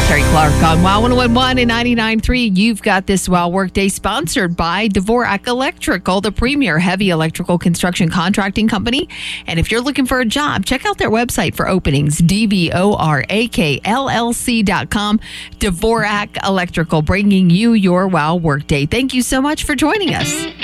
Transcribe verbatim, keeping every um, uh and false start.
Terry Clark on Wow one oh one point one and ninety-nine point three. You've got this Wow Workday sponsored by Dvorak Electrical, the premier heavy electrical construction contracting company. And if you're looking for a job, check out their website for openings, D V O R A K L L C dot com. Dvorak Electrical, bringing you your Wow Workday. Thank you so much for joining us.